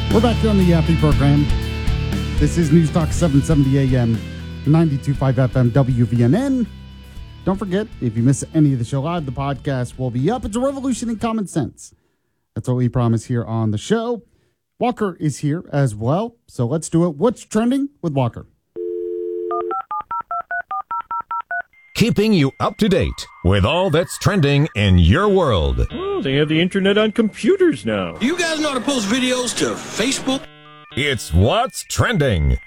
We're back here on the Yappy program. This is News Talk 770 AM, 92.5 FM WVNN. Don't forget, if you miss any of the show live, the podcast will be up. It's a revolution in common sense. That's what we promise here on the show. Walker is here as well, so let's do it. What's trending with Walker? Keeping you up to date with all that's trending in your world. Oh, they have the internet on computers now. You guys know how to post videos to Facebook? It's What's Trending.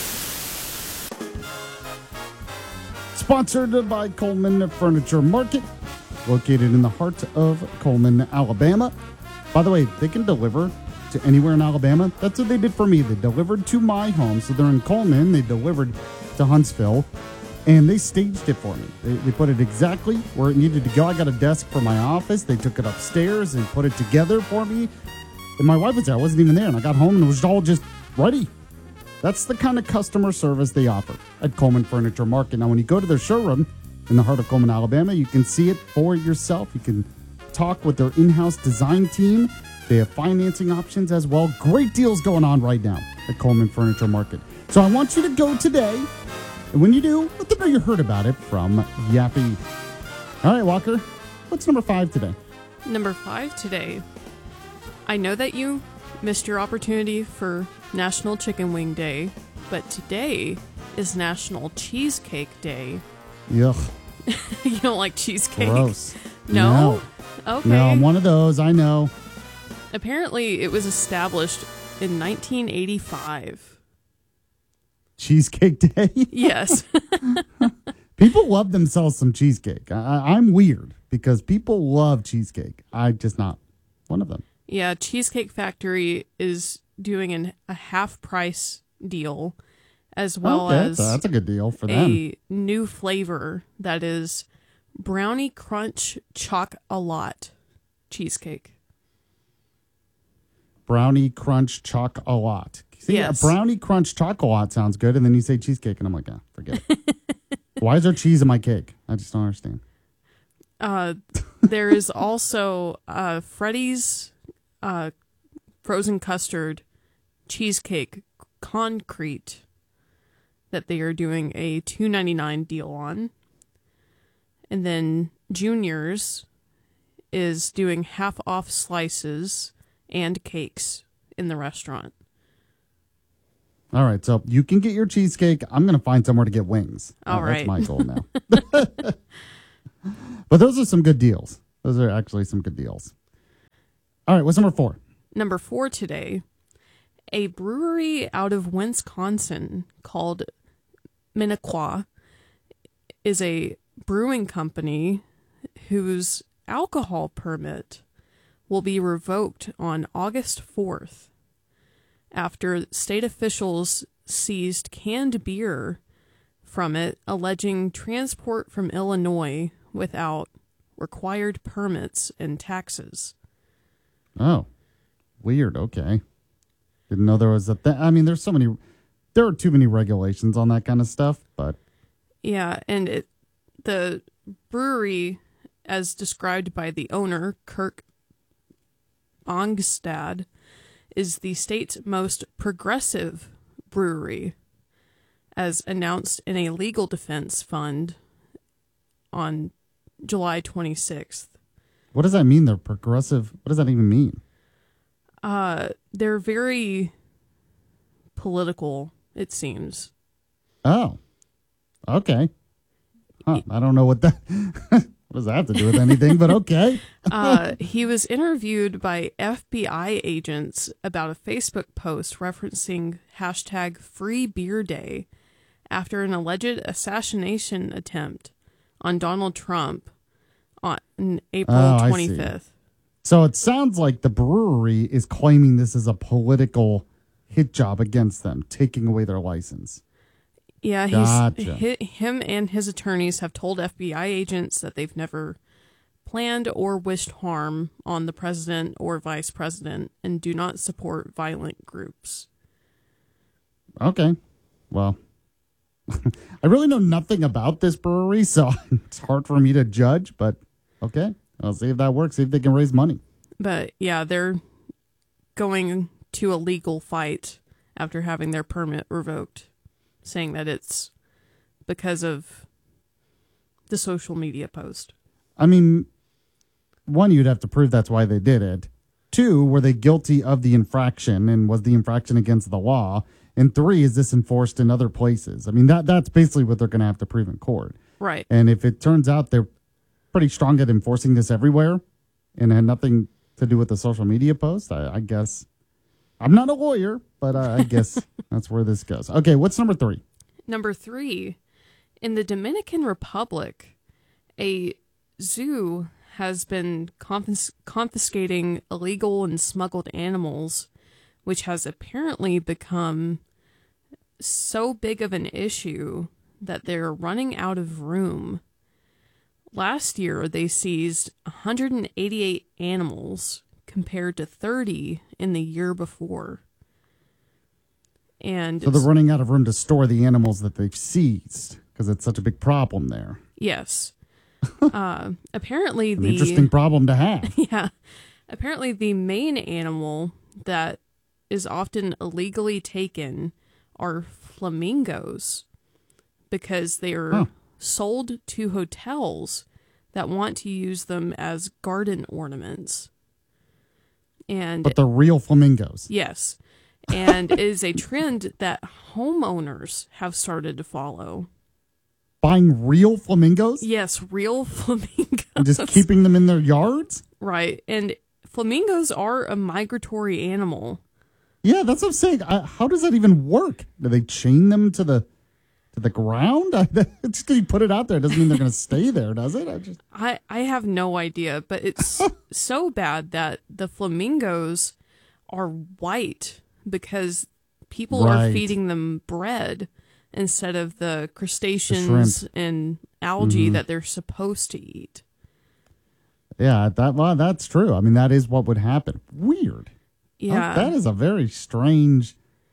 Sponsored by Coleman Furniture Market, located in the heart of Coleman, Alabama. By the way, they can deliver to anywhere in Alabama. That's what they did for me. They delivered to my home. So they're in Coleman. They delivered to Huntsville. And they staged it for me. They put it exactly where it needed to go. I got a desk for my office. They took it upstairs and put it together for me. And my wife was there. I wasn't even there. And I got home and it was all just ready. That's the kind of customer service they offer at Coleman Furniture Market. Now, when you go to their showroom in the heart of Coleman, Alabama, you can see it for yourself. You can talk with their in-house design team. They have financing options as well. Great deals going on right now at Coleman Furniture Market. So I want you to go today. And when you do, let them know you heard about it from Yappy. All right, Walker, what's number 5 today? Number 5 today. I know that you missed your opportunity for National Chicken Wing Day, but today is National Cheesecake Day. Yuck. You don't like cheesecake? Gross. No? Okay. No, I'm one of those. I know. Apparently, it was established in 1985. Cheesecake Day? Yes. People love themselves some cheesecake. I'm weird because people love cheesecake. I'm just not one of them. Yeah, Cheesecake Factory is doing a half-price deal as well as that's a good deal for them. A new flavor that is Brownie Crunch Choc-A-Lot cheesecake. Brownie Crunch Choc-A-Lot. See, yes. A Brownie Crunch Choc-A-Lot sounds good, and then you say cheesecake, and I'm like, forget it. Why is there cheese in my cake? I just don't understand. There is also Freddy's frozen custard cheesecake concrete that they are doing a $2.99 deal on. And then Junior's is doing half off slices and cakes in the restaurant. All right, so you can get your cheesecake. I'm going to find somewhere to get wings. All right. That's my goal now. But those are some good deals. Those are actually some good deals. All right, what's number 4? Number 4 today, a brewery out of Wisconsin called Minnequa is a brewing company whose alcohol permit will be revoked on August 4th after state officials seized canned beer from it, alleging transport from Illinois without required permits and taxes. Oh, weird. Okay. Didn't know there was a thing. I mean, there are too many regulations on that kind of stuff, but. Yeah, and the brewery, as described by the owner, Kirk Bongstad, is the state's most progressive brewery, as announced in a legal defense fund on July 26th. What does that mean? They're progressive. What does that even mean? They're very political, it seems. Oh, okay. Huh, I don't know what that. What does that have to do with anything? But okay. He was interviewed by FBI agents about a Facebook post referencing hashtag Free Beer Day after an alleged assassination attempt on Donald Trump on April 25th. So it sounds like the brewery is claiming this is a political hit job against them, taking away their license. Yeah, Gotcha. him and his attorneys have told FBI agents that they've never planned or wished harm on the president or vice president and do not support violent groups. Okay. Well, I really know nothing about this brewery, so it's hard for me to judge, but okay. I'll see if that works, see if they can raise money. But yeah, they're going to a legal fight after having their permit revoked, saying that it's because of the social media post. I mean, one, you'd have to prove that's why they did it. Two, were they guilty of the infraction, and was the infraction against the law? And three, is this enforced in other places? I mean, that's basically what they're going to have to prove in court. Right. And if it turns out they're pretty strong at enforcing this everywhere and had nothing to do with the social media post, I guess. I'm not a lawyer, but I guess that's where this goes. Okay, what's number 3? Number 3, in the Dominican Republic, a zoo has been confiscating illegal and smuggled animals, which has apparently become so big of an issue that they're running out of room. Last year, they seized 188 animals compared to 30 in the year before. And so they're running out of room to store the animals that they've seized because it's such a big problem there. Yes. Apparently An interesting problem to have. Yeah. Apparently the main animal that is often illegally taken are flamingos because they are sold to hotels that want to use them as garden ornaments. But they're real flamingos. Yes. And it is a trend that homeowners have started to follow. Buying real flamingos? Yes, real flamingos. And just keeping them in their yards? Right. And flamingos are a migratory animal. Yeah, that's what I'm saying. How does that even work? Do they chain them to the ground? Just because you put it out there doesn't mean they're going to stay there, does it? I have no idea, but it's so bad that the flamingos are white because people are feeding them bread instead of the crustaceans and algae that they're supposed to eat. Yeah, that's true. I mean, that is what would happen. Weird. Yeah. That is a very strange...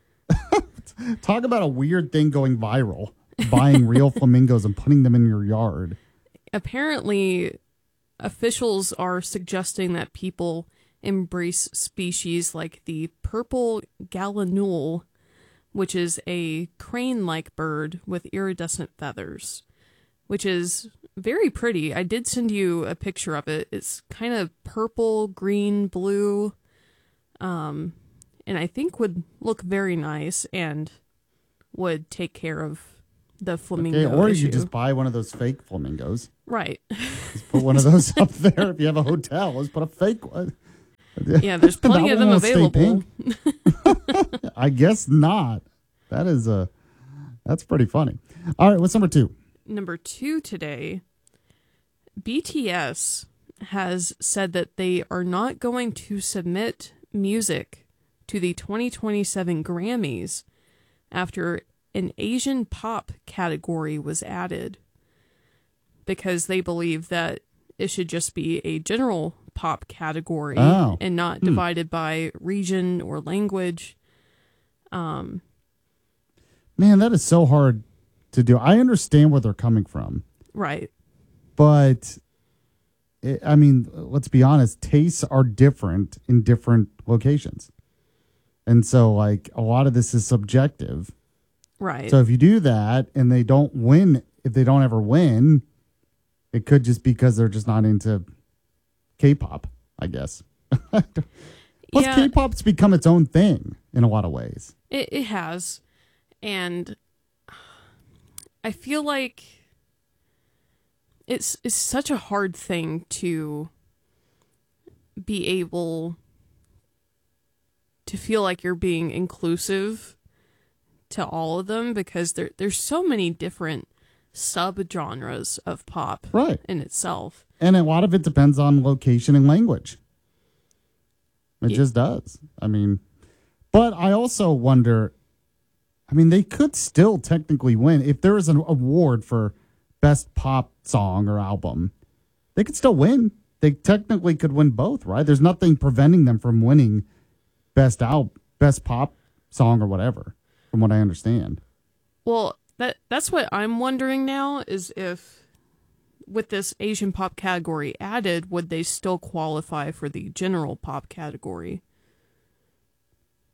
Talk about a weird thing going viral. Buying real flamingos and putting them in your yard. Apparently, officials are suggesting that people embrace species like the purple gallinule, which is a crane-like bird with iridescent feathers, which is very pretty. I did send you a picture of it. It's kind of purple, green, blue, and I think would look very nice and would take care of the flamingo or issue. you just buy one of those fake flamingos. Right. Just put one of those up there. If you have a hotel, let's put a fake one. Yeah, there's plenty of them available. I guess not. That's pretty funny. All right, what's number 2? Number 2 today, BTS has said that they are not going to submit music to the 2027 Grammys after an Asian pop category was added because they believe that it should just be a general pop category and not divided by region or language. Man, that is so hard to do. I understand where they're coming from. Right. But, let's be honest, tastes are different in different locations. And so, like, a lot of this is subjective. Right. So if you do that and they don't win, if they don't ever win, it could just be because they're just not into K-pop, I guess. Plus, K-pop's become its own thing in a lot of ways. It has. And I feel like it's such a hard thing to be able to feel like you're being inclusive to all of them because there's so many different subgenres of pop in itself. And a lot of it depends on location and language. It just does. But I also wonder, they could still technically win. If there is an award for best pop song or album, they could still win. They technically could win both, right? There's nothing preventing them from winning best pop song or whatever, from what I understand. Well, that's what I'm wondering now is if with this Asian pop category added, would they still qualify for the general pop category?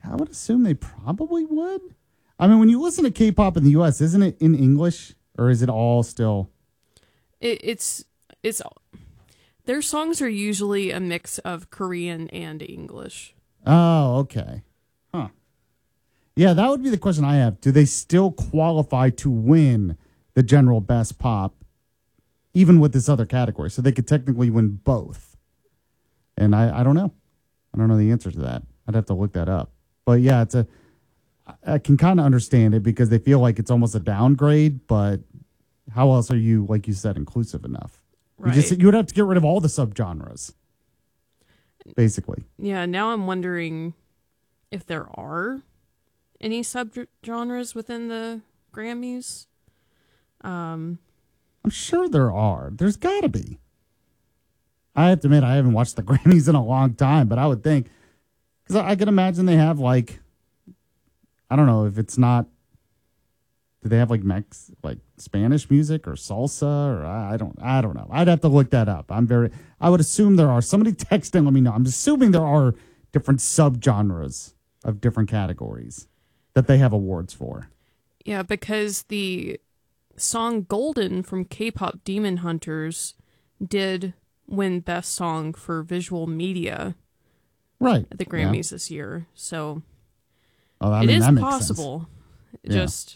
I would assume they probably would. I mean, when you listen to K-pop in the U.S., isn't it in English or is it all still? It's their songs are usually a mix of Korean and English. Oh, okay. Huh. Yeah, that would be the question I have. Do they still qualify to win the general best pop, even with this other category? So they could technically win both. And I don't know. I don't know the answer to that. I'd have to look that up. But yeah, I can kind of understand it because they feel like it's almost a downgrade, but how else are you, like you said, inclusive enough? Right. You would have to get rid of all the subgenres, basically. Yeah, now I'm wondering if there are any subgenres within the Grammys. I'm sure there are. There's got to be. I have to admit, I haven't watched the Grammys in a long time, but I would think, because I can imagine they have like, I don't know if it's not, do they have like Spanish music or salsa or I don't know. I'd have to look that up. I would assume there are. Somebody text and let me know. I'm assuming there are different subgenres of different categories that they have awards for. Yeah, because the song Golden from K-pop Demon Hunters did win Best Song for Visual Media Right. at the Grammys this year. So I it mean, is that makes possible. sense. Just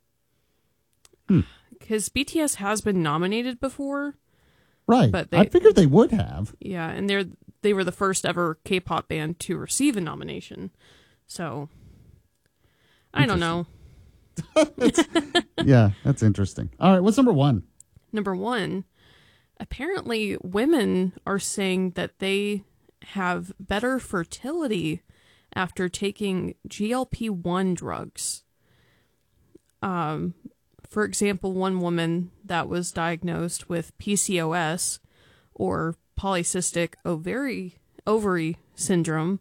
because BTS has been nominated before. Right. But I figured they would have. Yeah, and they were the first ever K-pop band to receive a nomination. So I don't know. Yeah, that's interesting. All right, what's number one? Number one, apparently women are saying that they have better fertility after taking GLP-1 drugs. For example, one woman that was diagnosed with PCOS, or polycystic ovary syndrome,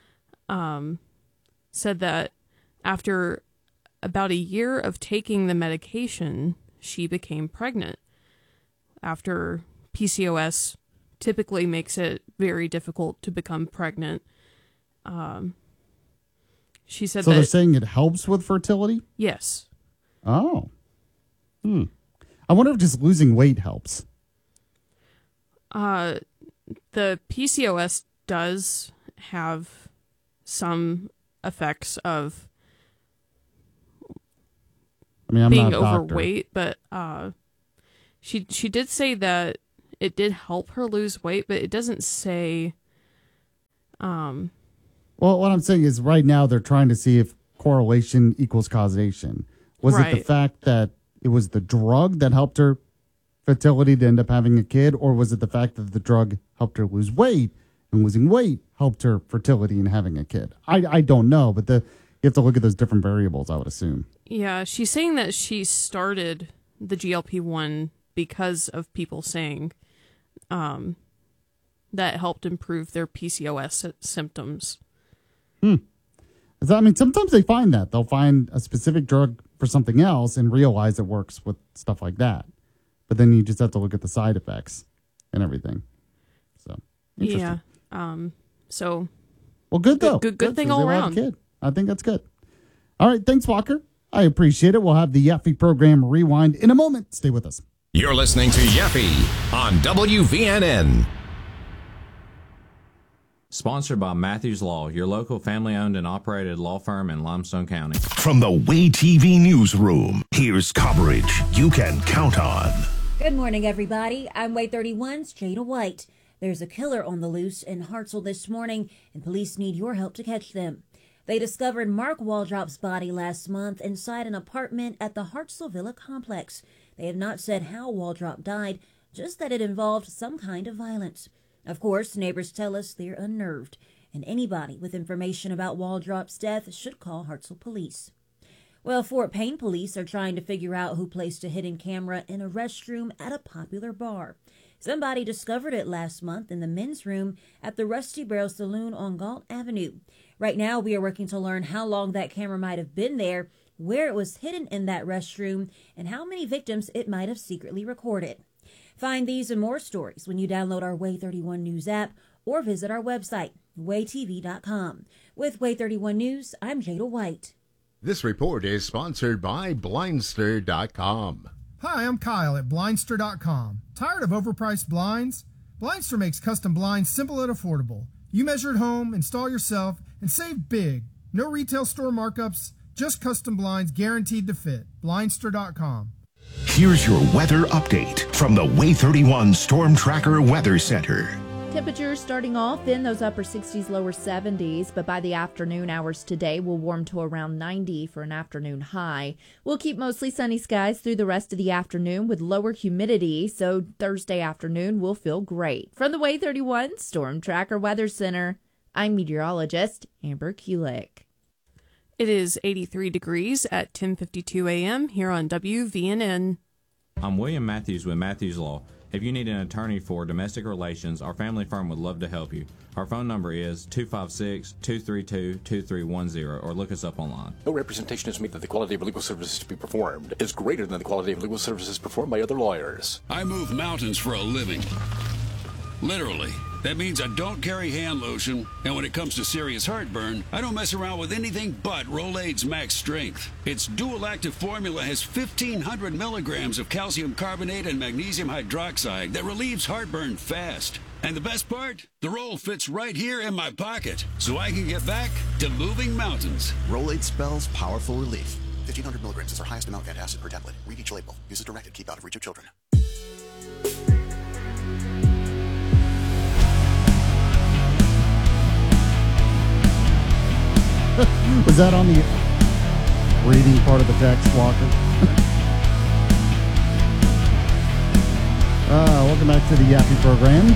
said that after about a year of taking the medication, she became pregnant. After PCOS typically makes it very difficult to become pregnant. She said So that... they're saying it helps with fertility? Yes. Oh. I wonder if just losing weight helps. The PCOS does have some effects of I'm being not a doctor. overweight, but she did say that it did help her lose weight, but it doesn't say. Well, what I'm saying is right now they're trying to see if correlation equals causation. Was it the Right. fact that it was the drug that helped her fertility to end up having a kid, or was it the fact that the drug helped her lose weight and losing weight helped her fertility and having a kid? I don't know, but you have to look at those different variables, I would assume. Yeah, she's saying that she started the GLP-1 because of people saying that helped improve their PCOS symptoms. Sometimes they find that. They'll find a specific drug for something else and realize it works with stuff like that. But then you just have to look at the side effects and everything. So, interesting. Yeah. So. Well, good though. Good thing So all they will have a around. kid. I think that's good. All right. Thanks, Walker. I appreciate it. We'll have the Yaffe program rewind in a moment. Stay with us. You're listening to Yaffe on WVNN. Sponsored by Matthews Law, your local family-owned and operated law firm in Limestone County. From the Way TV newsroom, here's coverage you can count on. Good morning, everybody. I'm Way 31's Jada White. There's a killer on the loose in Hartselle this morning, and police need your help to catch them. They discovered Mark Waldrop's body last month inside an apartment at the Hartselle Villa complex. They have not said how Waldrop died, just that it involved some kind of violence. Of course, neighbors tell us they're unnerved, and anybody with information about Waldrop's death should call Hartselle Police. Well, Fort Payne police are trying to figure out who placed a hidden camera in a restroom at a popular bar. Somebody discovered it last month in the men's room at the Rusty Barrel Saloon on Galt Avenue. Right now, we are working to learn how long that camera might have been there, where it was hidden in that restroom, and how many victims it might have secretly recorded. Find these and more stories when you download our Way 31 News app or visit our website, waytv.com. With Way 31 News, I'm Jada White. This report is sponsored by Blindster.com. Hi, I'm Kyle at Blindster.com. Tired of overpriced blinds? Blindster makes custom blinds simple and affordable. You measure at home, install yourself, and save big. No retail store markups, just custom blinds guaranteed to fit. Blindster.com. Here's your weather update from the Way 31 Storm Tracker Weather Center. Temperatures starting off in those upper 60s, lower 70s, but by the afternoon hours today will warm to around 90 for an afternoon high. We'll keep mostly sunny skies through the rest of the afternoon with lower humidity, so Thursday afternoon will feel great. From the Way 31 Storm Tracker Weather Center, I'm meteorologist Amber Kulik. It is 83 degrees at 10:52 a.m. here on WVNN. I'm William Matthews with Matthews Law. If you need an attorney for domestic relations, our family firm would love to help you. Our phone number is 256-232-2310 or look us up online. No representation is made that the quality of legal services to be performed is greater than the quality of legal services performed by other lawyers. I move mountains for a living. Literally. That means I don't carry hand lotion, and when it comes to serious heartburn, I don't mess around with anything but Rolaids Max Strength. Its dual-active formula has 1,500 milligrams of calcium carbonate and magnesium hydroxide that relieves heartburn fast. And the best part? The roll fits right here in my pocket, so I can get back to moving mountains. Rolaids spells powerful relief. 1,500 milligrams is our highest amount of antacid per tablet. Read each label. Use as directed. Keep out of reach of children. Was that on the reading part of the text, Walker? Welcome back to the Yappy program.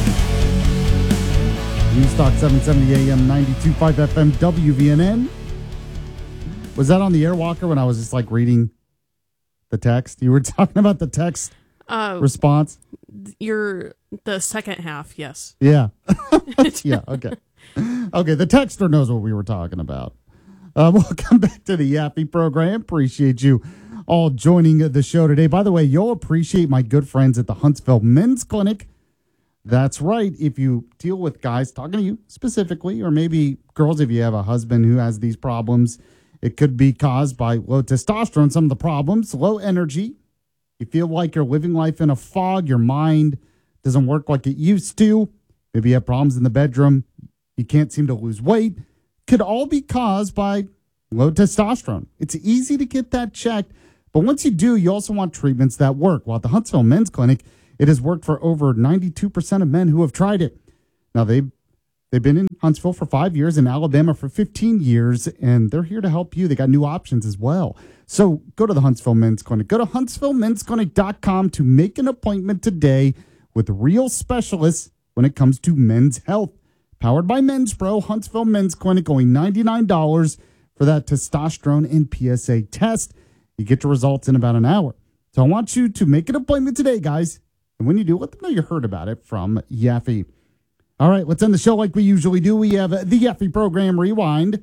Newstalk 770 AM, 92.5 FM, WVNN. Was that on the air, Walker, when I was just like reading the text? You were talking about the text response? The second half, yes. Yeah. Yeah, okay. Okay, the texter knows what we were talking about. Welcome back to the Yappy program. Appreciate you all joining the show today. By the way, you'll appreciate my good friends at the Huntsville Men's Clinic. That's right. If you deal with guys, talking to you specifically, or maybe girls, if you have a husband who has these problems, it could be caused by low testosterone. Some of the problems, low energy. You feel like you're living life in a fog. Your mind doesn't work like it used to. Maybe you have problems in the bedroom. You can't seem to lose weight. Could all be caused by low testosterone. It's easy to get that checked, but once you do, you also want treatments that work. Well, at the Huntsville Men's Clinic, it has worked for over 92% of men who have tried it. Now, they've been in Huntsville for 5 years, in Alabama for 15 years, and they're here to help you. They got new options as well. So go to the Huntsville Men's Clinic. Go to HuntsvilleMen'sClinic.com to make an appointment today with real specialists when it comes to men's health. Powered by Men's Pro, Huntsville Men's Clinic, only $99 for that testosterone and PSA test. You get your results in about an hour. So I want you to make an appointment today, guys. And when you do, let them know you heard about it from Yaffy. All right, let's end the show like we usually do. We have the Yaffy program rewind.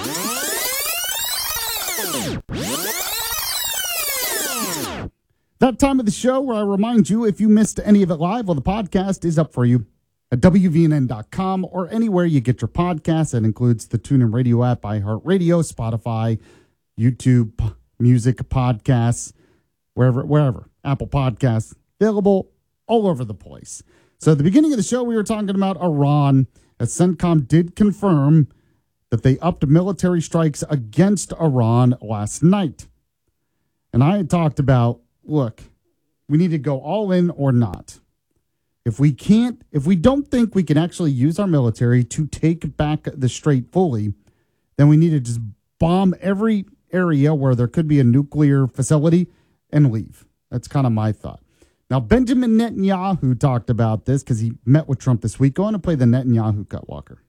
That time of the show where I remind you, if you missed any of it live, well, the podcast is up for you at WVNN.com or anywhere you get your podcasts. That includes the TuneIn Radio app, iHeartRadio, Spotify, YouTube, Music, Podcasts, wherever. Apple Podcasts, available all over the place. So at the beginning of the show, we were talking about Iran, as CENTCOM did confirm that they upped military strikes against Iran last night. And I had talked about, look, we need to go all in or not. If we don't think we can actually use our military to take back the Strait fully, then we need to just bomb every area where there could be a nuclear facility and leave. That's kind of my thought. Now, Benjamin Netanyahu talked about this because he met with Trump this week. Go on and play the Netanyahu cut, Walker.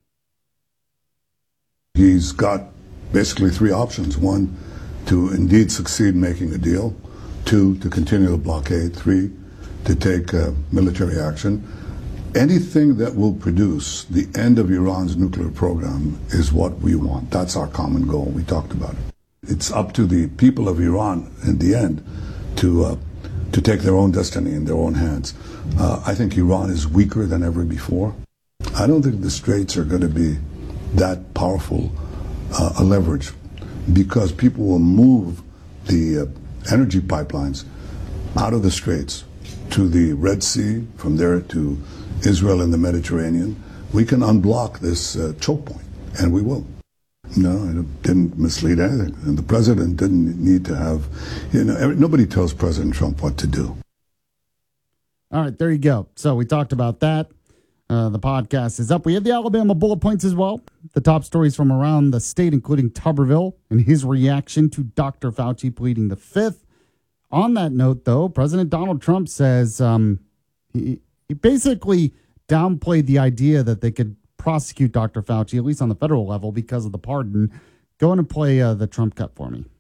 He's got basically three options. One, to indeed succeed in making a deal. Two, to continue the blockade. Three, to take military action. Anything that will produce the end of Iran's nuclear program is what we want. That's our common goal. We talked about it. It's up to the people of Iran in the end to take their own destiny in their own hands. I think Iran is weaker than ever before. I don't think the straits are going to be that powerful a leverage, because people will move the energy pipelines out of the straits to the Red Sea, from there to Israel and the Mediterranean. We can unblock this choke point, and we will. No, it didn't mislead anything. And the president didn't need to have, nobody tells President Trump what to do. All right, there you go. So we talked about that. The podcast is up. We have the Alabama bullet points as well. The top stories from around the state, including Tuberville and his reaction to Dr. Fauci pleading the fifth. On that note, though, President Donald Trump says he basically downplayed the idea that they could prosecute Dr. Fauci, at least on the federal level, because of the pardon. Go in and play the Trump cut for me.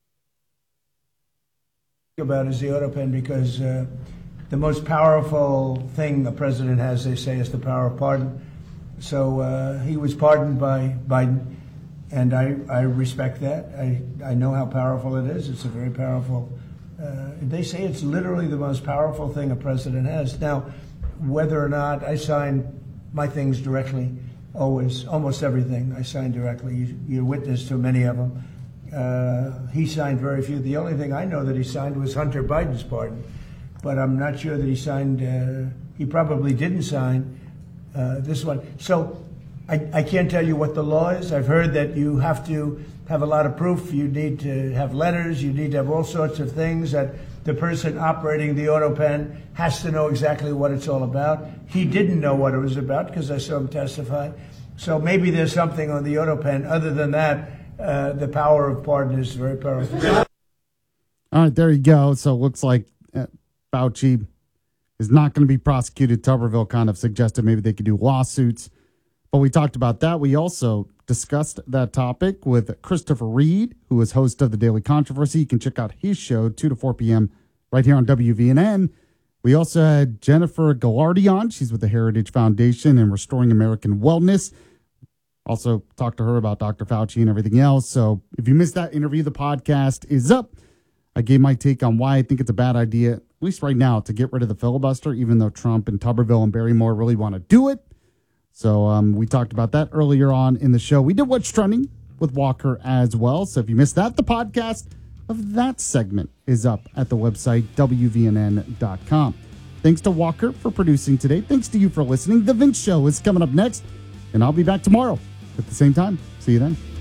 About is the auto pen, because the most powerful thing the president has, they say, is the power of pardon. So he was pardoned by Biden, and I respect that. I know how powerful it is. It's a very powerful. They say it's literally the most powerful thing a president has. Now, whether or not I sign my things directly, almost everything I sign directly. You're witness to many of them. He signed very few. The only thing I know that he signed was Hunter Biden's pardon, but I'm not sure that he signed. He probably didn't sign this one. So I can't tell you what the law is. I've heard that you have to have a lot of proof. You need to have letters. You need to have all sorts of things that the person operating the auto pen has to know exactly what it's all about. He didn't know what it was about because I saw him testify. So maybe there's something on the auto pen. Other than that, the power of pardon is very powerful. All right, there you go. So it looks like Fauci is not going to be prosecuted. Tuberville kind of suggested maybe they could do lawsuits. But we talked about that. We also discussed that topic with Christopher Reed, who is host of The Daily Controversy. You can check out his show 2 to 4 p.m. right here on WVNN. We also had Jennifer Gallardi on. She's with the Heritage Foundation and Restoring American Wellness. Also talked to her about Dr. Fauci and everything else. So if you missed that interview, the podcast is up. I gave my take on why I think it's a bad idea, at least right now, to get rid of the filibuster, even though Trump and Tuberville and Barrymore really want to do it. So we talked about that earlier on in the show. We did What's Trending with Walker as well. So if you missed that, the podcast of that segment is up at the website, WVNN.com. Thanks to Walker for producing today. Thanks to you for listening. The Vince Show is coming up next, and I'll be back tomorrow at the same time. See you then.